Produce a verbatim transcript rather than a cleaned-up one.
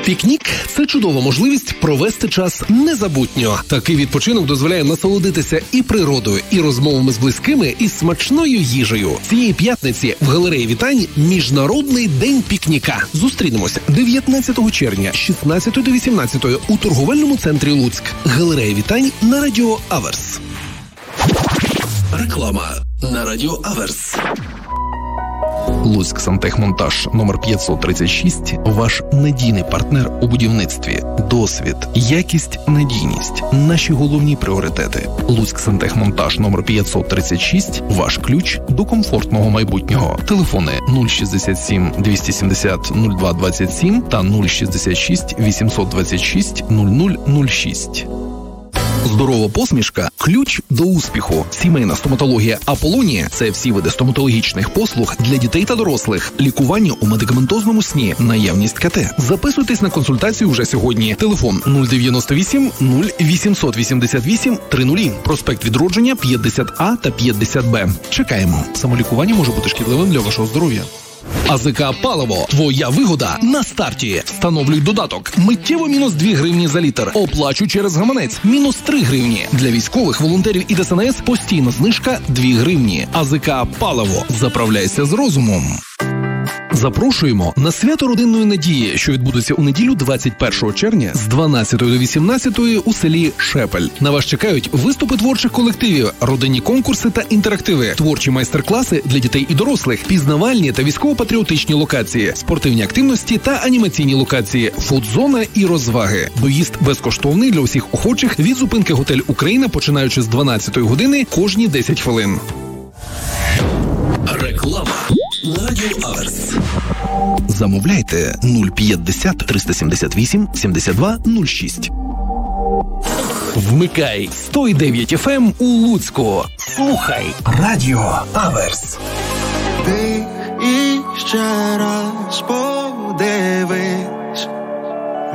Пікнік – це чудова можливість провести час незабутньо. Такий відпочинок дозволяє насолодитися і природою, і розмовами з близькими, і смачною їжею. Цієї п'ятниці в галереї Вітань Міжнародний день пікніка. Зустрінемося дев'ятнадцятого червня з шістнадцятої до вісімнадцятої у торговельному центрі Луцьк. Галерея Вітань на радіо Аверс. Реклама на радіо Аверс. Луцьк Сантехмонтаж номер п'ятсот тридцять шість – ваш надійний партнер у будівництві. Досвід, якість, надійність – наші головні пріоритети. Луцьк Сантехмонтаж номер п'ятсот тридцять шість – ваш ключ до комфортного майбутнього. Телефони нуль шістдесят сім двісті сімдесят нуль два двадцять сім та нуль шістдесят шість вісімсот двадцять шість нуль нуль нуль шість. Здорова посмішка – ключ до успіху. Сімейна стоматологія «Аполлонія» – це всі види стоматологічних послуг для дітей та дорослих. Лікування у медикаментозному сні, наявність ка те. Записуйтесь на консультацію вже сьогодні. Телефон нуль дев'яносто вісім нуль вісімсот вісімдесят вісім тридцять. Проспект Відродження п'ятдесят А та п'ятдесят Б. Чекаємо. Самолікування може бути шкідливим для вашого здоров'я. АЗК «Паливо» – твоя вигода на старті. Встановлюй додаток. Миттєво мінус дві гривні за літр. Оплачу через гаманець. Мінус три гривні. Для військових, волонтерів і Де Ес Ен Ес постійна знижка дві гривні. АЗК «Паливо». Заправляйся з розумом. Запрошуємо на свято родинної надії, що відбудеться у неділю двадцять першого червня з дванадцятої до вісімнадцятої у селі Шепель. На вас чекають виступи творчих колективів, родинні конкурси та інтерактиви, творчі майстер-класи для дітей і дорослих, пізнавальні та військово-патріотичні локації, спортивні активності та анімаційні локації, фудзона і розваги. Доїзд безкоштовний для усіх охочих від зупинки «Готель Україна», починаючи з дванадцятої години кожні десять хвилин. Реклама на радіо Аверс. Замовляйте нуль п'ятдесят триста сімдесят вісім сімдесят два нуль шість. Вмикай сто дев'ять еф ем у Луцьку. Слухай радіо Аверс. Ти і ще раз подивись.